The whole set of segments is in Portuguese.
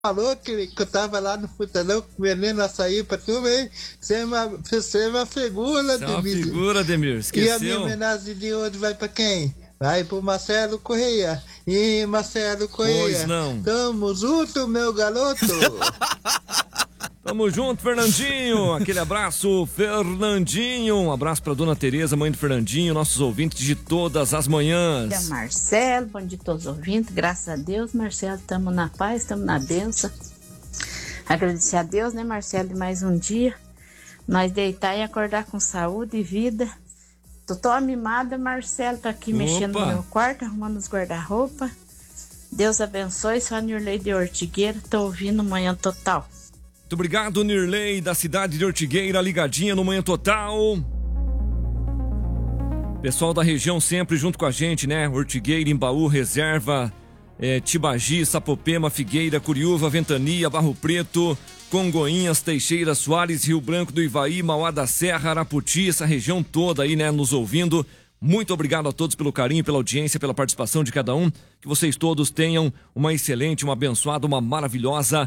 falou que eu tava lá no Futalão vendendo açaí pra tu, hein? Você é uma figura, Você é uma figura, Demir. Esqueceu? E a minha homenagem de hoje vai pra quem? Vai pro Marcelo Correia. E Marcelo Correia. Pois não. Tamo junto, meu garoto. Tamo junto, Fernandinho. Aquele abraço, Fernandinho. Um abraço pra dona Tereza, mãe do Fernandinho, nossos ouvintes de todas as manhãs. É Marcelo, bom dia a todos os ouvintes. Graças a Deus, Marcelo, estamos na paz, estamos na bênção. Agradecer a Deus, né, Marcelo, de mais um dia. Nós deitar e acordar com saúde e vida. Tô tão mimada, Marcelo, tá aqui mexendo no meu quarto, arrumando os guarda-roupa. Deus abençoe, sou a Nirley de Ortigueira, tô ouvindo Manhã Total. Muito obrigado, Nirley, da cidade de Ortigueira, ligadinha no Manhã Total. Pessoal da região sempre junto com a gente, né? Ortigueira, Imbaú, Reserva, Tibagi, Sapopema, Figueira, Curiúva, Ventania, Barro Preto, Congoinhas, Teixeira, Soares, Rio Branco do Ivaí, Mauá da Serra, Araputi, essa região toda aí, né? Nos ouvindo. Muito obrigado a todos pelo carinho, pela audiência, pela participação de cada um. Que vocês todos tenham uma excelente, uma abençoada, uma maravilhosa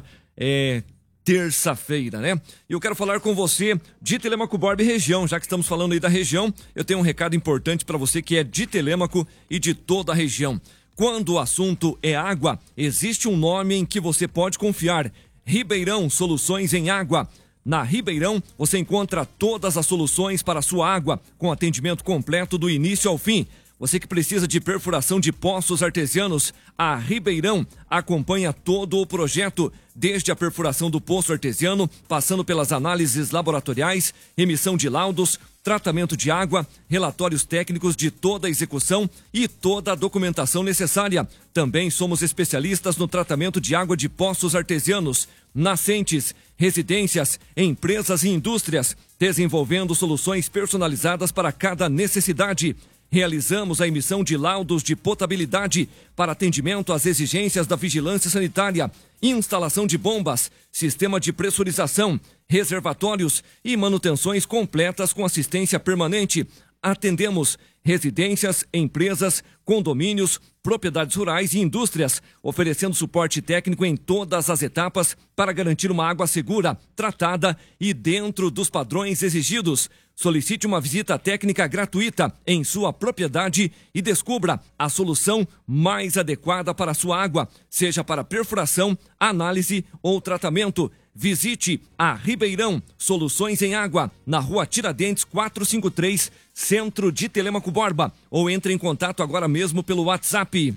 terça-feira, né? E eu quero falar com você de Telêmaco Borba e região, já que estamos falando aí da região, eu tenho um recado importante para você que é de Telêmaco e de toda a região. Quando o assunto é água, existe um nome em que você pode confiar: Ribeirão Soluções em Água. Na Ribeirão, você encontra todas as soluções para a sua água, com atendimento completo do início ao fim. Você que precisa de perfuração de poços artesianos, a Ribeirão acompanha todo o projeto, desde a perfuração do poço artesiano, passando pelas análises laboratoriais, emissão de laudos, tratamento de água, relatórios técnicos de toda a execução e toda a documentação necessária. Também somos especialistas no tratamento de água de poços artesianos, nascentes, residências, empresas e indústrias, desenvolvendo soluções personalizadas para cada necessidade. Realizamos a emissão de laudos de potabilidade para atendimento às exigências da vigilância sanitária, instalação de bombas, sistema de pressurização, reservatórios e manutenções completas com assistência permanente. Atendemos residências, empresas, condomínios, propriedades rurais e indústrias, oferecendo suporte técnico em todas as etapas para garantir uma água segura, tratada e dentro dos padrões exigidos. Solicite uma visita técnica gratuita em sua propriedade e descubra a solução mais adequada para a sua água, seja para perfuração, análise ou tratamento. Visite a Ribeirão Soluções em Água, na Rua Tiradentes 453, Centro de Telêmaco Borba, ou entre em contato agora mesmo pelo WhatsApp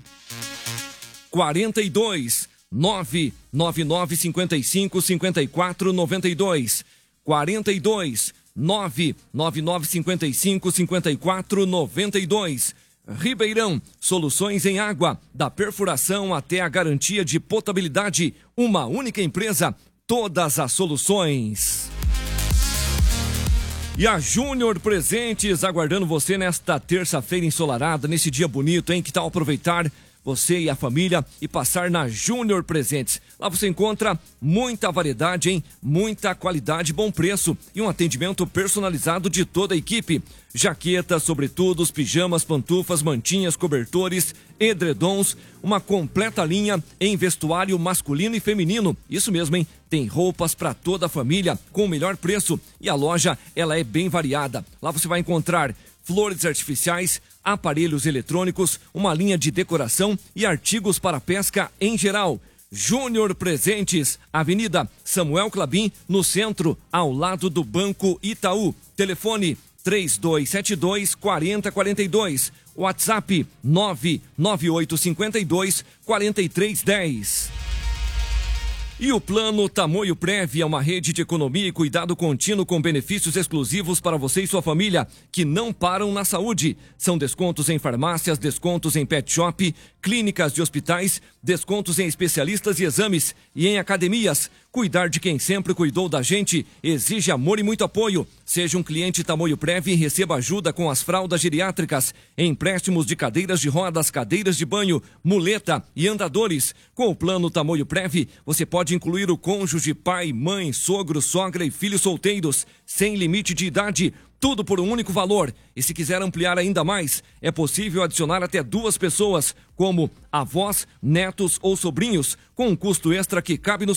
42 999 55 54 92 42 999 55 54 92. Ribeirão Soluções em Água, da perfuração até a garantia de potabilidade, uma única empresa, todas as soluções. E a Júnior Presentes aguardando você nesta terça-feira ensolarada, nesse dia bonito, hein? Que tal aproveitar você e a família e passar na Júnior Presentes? Lá você encontra muita variedade, hein? Muita qualidade, bom preço e um atendimento personalizado de toda a equipe. Jaquetas, sobretudos, pijamas, pantufas, mantinhas, cobertores, edredons, uma completa linha em vestuário masculino e feminino. Isso mesmo, hein? Tem roupas para toda a família com o melhor preço e a loja, ela é bem variada. Lá você vai encontrar flores artificiais, aparelhos eletrônicos, uma linha de decoração e artigos para pesca em geral. Júnior Presentes, Avenida Samuel Clabin, no centro, ao lado do Banco Itaú. Telefone 3272 4042. WhatsApp 99852 4310. E o Plano Tamoio Prev é uma rede de economia e cuidado contínuo com benefícios exclusivos para você e sua família, que não param na saúde. São descontos em farmácias, descontos em pet shop, clínicas de hospitais, descontos em especialistas e exames e em academias. Cuidar de quem sempre cuidou da gente exige amor e muito apoio. Seja um cliente Tamoio Prev e receba ajuda com as fraldas geriátricas, empréstimos de cadeiras de rodas, cadeiras de banho, muleta e andadores. Com o Plano Tamoio Prev, você pode pode incluir o cônjuge, pai, mãe, sogro, sogra e filhos solteiros, sem limite de idade, tudo por um único valor. E se quiser ampliar ainda mais, é possível adicionar até 2 pessoas, como avós, netos ou sobrinhos, com um custo extra que cabe no